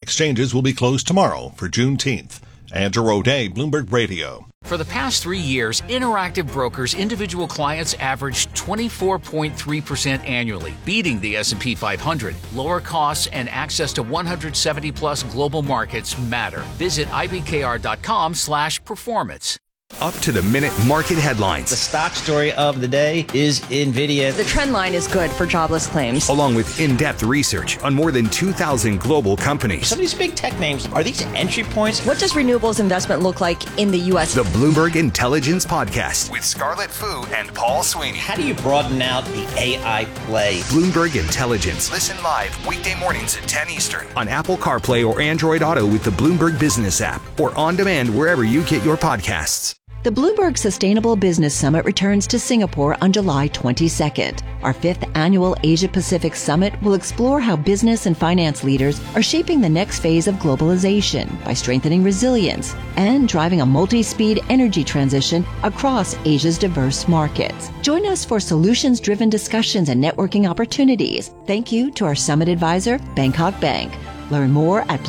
exchanges will be closed tomorrow for Juneteenth. Andrew O'Day, Bloomberg Radio. For the past 3 years, Interactive Brokers individual clients averaged 24.3% annually, beating the S&P 500. Lower costs and access to 170-plus global markets matter. Visit ibkr.com/performance. Up-to-the-minute market headlines. The stock story of the day is NVIDIA. The trend line is good for jobless claims. Along with in-depth research on more than 2,000 global companies. Some of these big tech names, are these entry points? What does renewables investment look like in the U.S.? The Bloomberg Intelligence Podcast with Scarlett Fu and Paul Sweeney. How do you broaden out the AI play? Bloomberg Intelligence. Listen live weekday mornings at 10 Eastern on Apple CarPlay or Android Auto with the Bloomberg Business app or on demand wherever you get your podcasts. The Bloomberg Sustainable Business Summit returns to Singapore on July 22nd. Our 5th annual Asia-Pacific Summit will explore how business and finance leaders are shaping the next phase of globalization by strengthening resilience and driving a multi-speed energy transition across Asia's diverse markets. Join us for solutions-driven discussions and networking opportunities. Thank you to our summit advisor, Bangkok Bank. Learn more at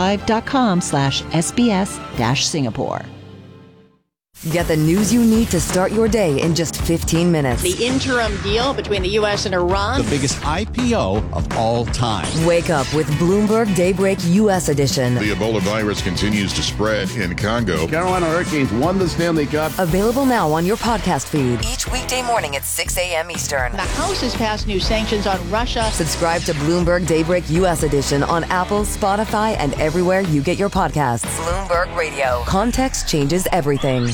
bloomberglive.com/SBS-Singapore. Get the news you need to start your day in just 15 minutes. The interim deal between the U.S. and Iran. The biggest IPO of all time. Wake up with Bloomberg Daybreak U.S. edition. The Ebola virus continues to spread in Congo. Carolina Hurricanes won the Stanley Cup. Available now on your podcast feed. Each weekday morning at 6 a.m. Eastern. The House has passed new sanctions on Russia. Subscribe to Bloomberg Daybreak U.S. edition on Apple, Spotify, and everywhere you get your podcasts. Bloomberg Radio. Context changes everything.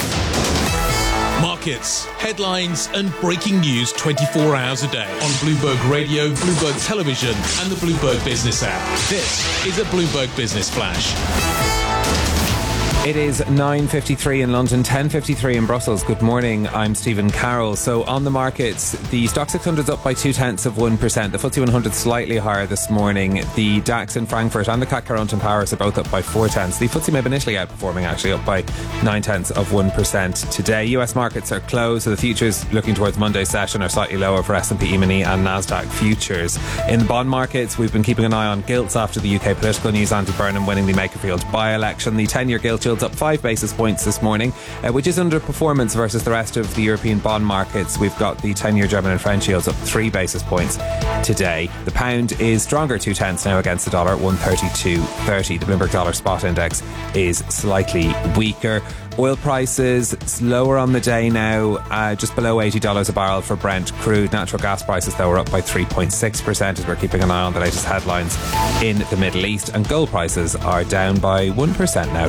Markets, headlines, and breaking news 24 hours a day on Bloomberg Radio, Bloomberg Television, and the Bloomberg Business app. This is a Bloomberg Business Flash. It is 9:53 in London, 10:53 in Brussels. Good morning, I'm Stephen Carroll. So on the markets, the Stock 600 is up by 0.2%. The FTSE 100 slightly higher this morning. The DAX in Frankfurt and the CAC Quarante in Paris are both up by 0.4. The FTSE maybe initially outperforming, actually up by 0.9% today. US markets are closed, so the futures looking towards Monday's session are slightly lower for S&P E-mini and Nasdaq futures. In the bond markets, we've been keeping an eye on gilts after the UK political news. Andy Burnham winning the Makerfield by-election. The 10-year gilt yield up 5 basis points this morning, which is underperformance versus the rest of the European bond markets. We've got the 10-year German and French yields up 3 basis points today. The pound is stronger 0.2 now against the dollar, 132.30. The Bloomberg Dollar Spot Index is slightly weaker. Oil prices lower on the day now, just below $80 a barrel for Brent crude. Natural gas prices, though, are up by 3.6% as we're keeping an eye on the latest headlines in the Middle East. And gold prices are down by 1% now,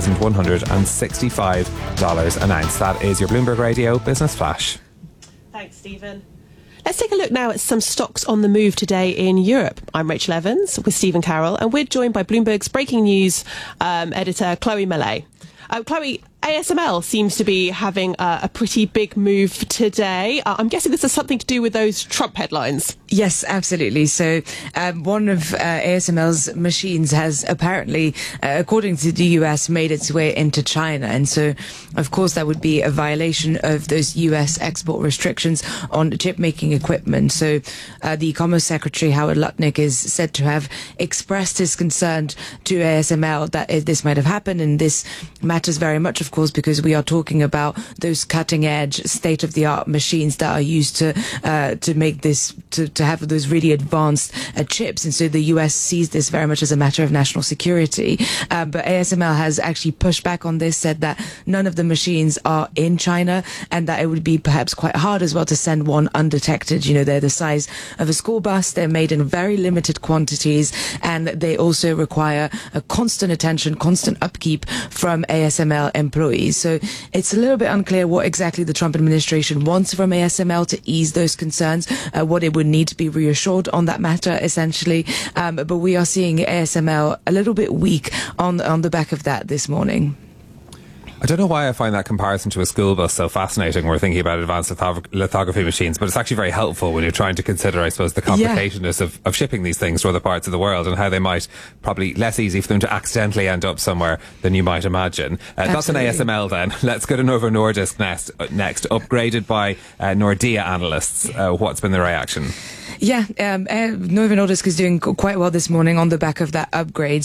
$4,165 an ounce. That is your Bloomberg Radio Business Flash. Thanks, Stephen. Let's take a look now at some stocks on the move today in Europe. I'm Rachel Evans with Stephen Carroll, and we're joined by Bloomberg's breaking news editor, Chloe Millet. Chloe, ASML seems to be having a pretty big move today. I'm guessing this has something to do with those Trump headlines. Yes, absolutely. So one of ASML's machines has apparently, according to the US, made its way into China. And so, of course, that would be a violation of those US export restrictions on chip-making equipment. So the Commerce Secretary, Howard Lutnick, is said to have expressed his concern to ASML that this might have happened. And this matters very much, of course, because we are talking about those cutting-edge, state-of-the-art machines that are used to make this, to have those really advanced chips. And so the US sees this very much as a matter of national security. But ASML has actually pushed back on this, said that none of the machines are in China and that it would be perhaps quite hard as well to send one undetected. You know, they're the size of a school bus. They're made in very limited quantities, and they also require a constant attention, constant upkeep from ASML employees. So it's a little bit unclear what exactly the Trump administration wants from ASML to ease those concerns, what it would need to be reassured on that matter, essentially. But we are seeing ASML a little bit weak on the back of that this morning. I don't know why I find that comparison to a school bus so fascinating. We're thinking about advanced lithography machines, but it's actually very helpful when you're trying to consider, I suppose, the complicatedness of shipping these things to other parts of the world and how they might probably less easy for them to accidentally end up somewhere than you might imagine. That's an ASML then. Let's go to Novo Nordisk next. Upgraded by Nordea analysts. What's been the reaction? Yeah, Novo Nordisk is doing quite well this morning on the back of that upgrade.